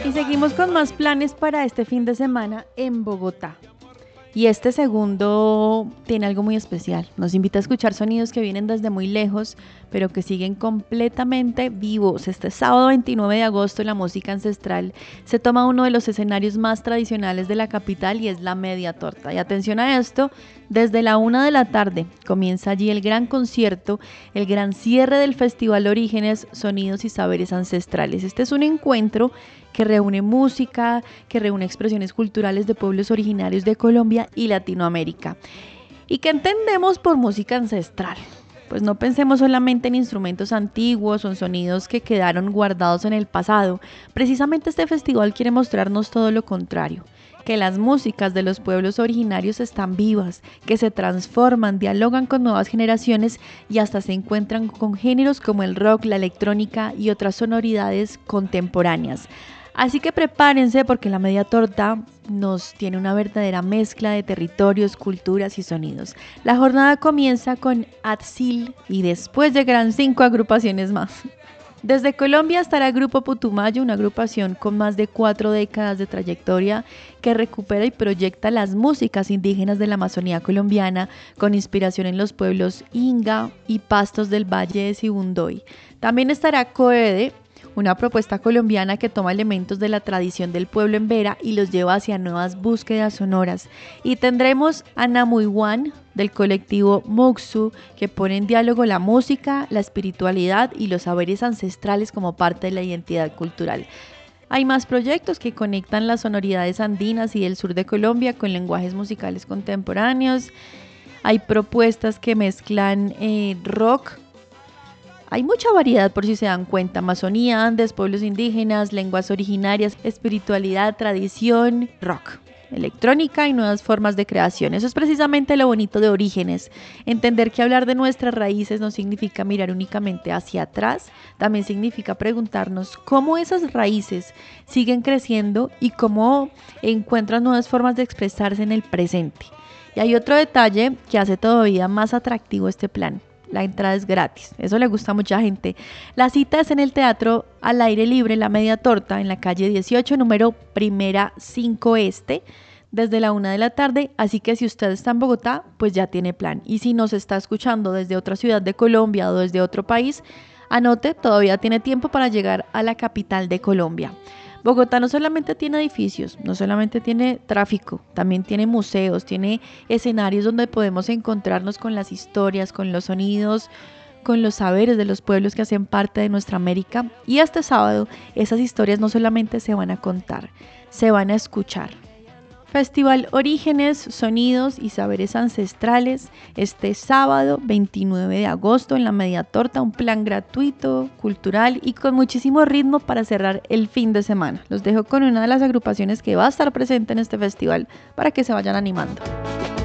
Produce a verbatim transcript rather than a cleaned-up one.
Y seguimos con más planes para este fin de semana en Bogotá. Y este segundo tiene algo muy especial. Nos invita a escuchar sonidos que vienen desde muy lejos, pero que siguen completamente vivos. Este sábado veintinueve de agosto, la música ancestral se toma uno de los escenarios más tradicionales de la capital y es la Media Torta. Y atención a esto, desde la una de la tarde comienza allí el gran concierto, el gran cierre del Festival Orígenes, Sonidos y Saberes Ancestrales. Este es un encuentro que reúne música, que reúne expresiones culturales de pueblos originarios de Colombia y Latinoamérica. ¿Y qué entendemos por música ancestral? Pues no pensemos solamente en instrumentos antiguos o en sonidos que quedaron guardados en el pasado. Precisamente este festival quiere mostrarnos todo lo contrario, que las músicas de los pueblos originarios están vivas, que se transforman, dialogan con nuevas generaciones y hasta se encuentran con géneros como el rock, la electrónica y otras sonoridades contemporáneas. Así que prepárense porque la Media Torta nos tiene una verdadera mezcla de territorios, culturas y sonidos. La jornada comienza con Atsil y después llegarán cinco agrupaciones más. Desde Colombia estará el Grupo Putumayo, una agrupación con más de cuatro décadas de trayectoria que recupera y proyecta las músicas indígenas de la Amazonía colombiana con inspiración en los pueblos Inga y Pastos del Valle de Sibundoy. También estará Coede, una propuesta colombiana que toma elementos de la tradición del pueblo embera y los lleva hacia nuevas búsquedas sonoras. Y tendremos a Namuiwan del colectivo Muxu, que pone en diálogo la música, la espiritualidad y los saberes ancestrales como parte de la identidad cultural. Hay más proyectos que conectan las sonoridades andinas y del sur de Colombia con lenguajes musicales contemporáneos. Hay propuestas que mezclan eh, rock. Hay mucha variedad por si se dan cuenta: Amazonía, Andes, pueblos indígenas, lenguas originarias, espiritualidad, tradición, rock, electrónica y nuevas formas de creación. Eso es precisamente lo bonito de Orígenes, entender que hablar de nuestras raíces no significa mirar únicamente hacia atrás, también significa preguntarnos cómo esas raíces siguen creciendo y cómo encuentran nuevas formas de expresarse en el presente. Y hay otro detalle que hace todavía más atractivo este plan. La entrada es gratis, eso le gusta a mucha gente. La cita es en el Teatro al Aire Libre, La Media Torta, en la calle dieciocho, número Primera cinco Este, desde la una de la tarde, así que si usted está en Bogotá, pues ya tiene plan. Y si nos está escuchando desde otra ciudad de Colombia o desde otro país, anote, todavía tiene tiempo para llegar a la capital de Colombia. Bogotá no solamente tiene edificios, no solamente tiene tráfico, también tiene museos, tiene escenarios donde podemos encontrarnos con las historias, con los sonidos, con los saberes de los pueblos que hacen parte de nuestra América. Y este sábado esas historias no solamente se van a contar, se van a escuchar. Festival Orígenes, Sonidos y Saberes Ancestrales, este sábado veintinueve de agosto en la Media Torta, un plan gratuito, cultural y con muchísimo ritmo para cerrar el fin de semana. Los dejo con una de las agrupaciones que va a estar presente en este festival para que se vayan animando.